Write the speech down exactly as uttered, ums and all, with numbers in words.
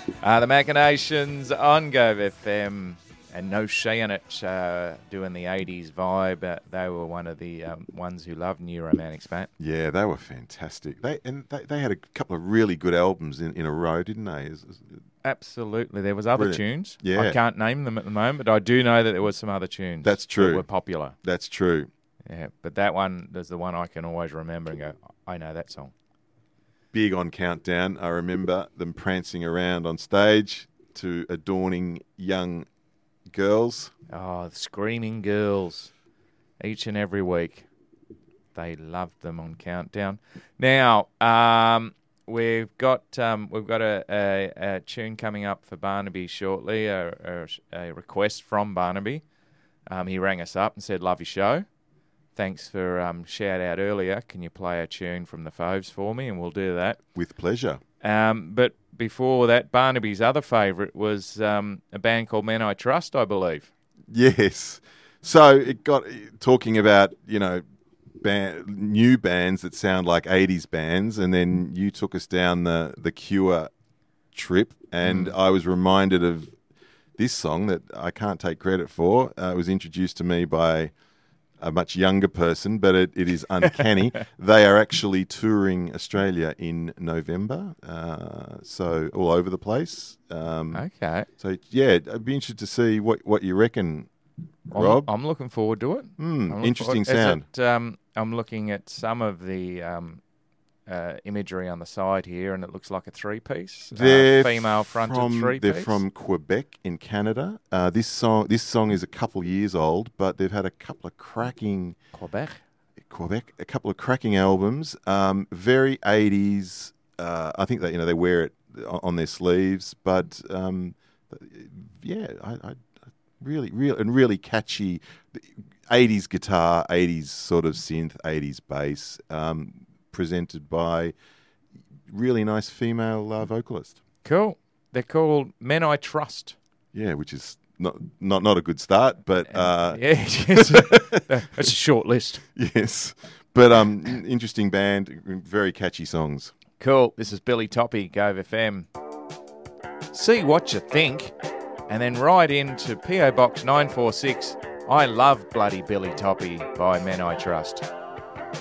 Uh, the Machinations on Gove F M, and No Shea in It, uh, doing the eighties vibe. Uh, they were one of the um, ones who loved New Romantics, Matt. Yeah, they were fantastic. They and they, they had a couple of really good albums in, in a row, didn't they? It was- Absolutely. There was other Brilliant. tunes. Yeah. I can't name them at the moment, but I do know that there was some other tunes. That's true. That were popular. That's true. Yeah, but that one is the one I can always remember and go, I know that song. Big on Countdown. I remember them prancing around on stage to adorning young girls. Oh, the Screaming Girls. Each and every week. They loved them on Countdown. Now, um, we've got um, we've got a, a, a tune coming up for Barnaby shortly, a, a, a request from Barnaby. Um, he rang us up and said, love your show. Thanks for um, shout out earlier. Can you play a tune from the Foves for me? And we'll do that. With pleasure. Um, but before that, Barnaby's other favourite was um, a band called Men I Trust, I believe. Yes. So it got talking about, you know, band, new bands that sound like eighties bands, and then you took us down the, the Cure trip, and Mm. I was reminded of this song that I can't take credit for. Uh, it was introduced to me by a much younger person, but it, it is uncanny. They are actually touring Australia in November, uh, so all over the place. Um, Okay. So, yeah, I'd be interested to see what, what you reckon, I'm, Rob. I'm looking forward to it. Hmm, I'm looking interesting forward- sound. Is it, um, I'm looking at some of the um, uh, imagery on the side here, and it looks like a three-piece, They're uh, female-fronted from, three-piece. They're from Quebec in Canada. Uh, this song this song is a couple years old, but they've had a couple of cracking Quebec. Quebec, a couple of cracking albums. Um, very eighties. Uh, I think that you know they wear it on their sleeves, but um, yeah, I, I really, real and really catchy. eighties guitar, eighties sort of synth, eighties bass, um, presented by really nice female uh, vocalist. Cool. They're called Men I Trust. Yeah, which is not not not a good start, but uh, Yeah, it's a, it's a short list. yes, but um, in- interesting band, very catchy songs. Cool. This is Billy Toppy, Gove F M. See what you think, and then write in to P O Box nine four six. I love Bloody Billy Toppy by Men I Trust.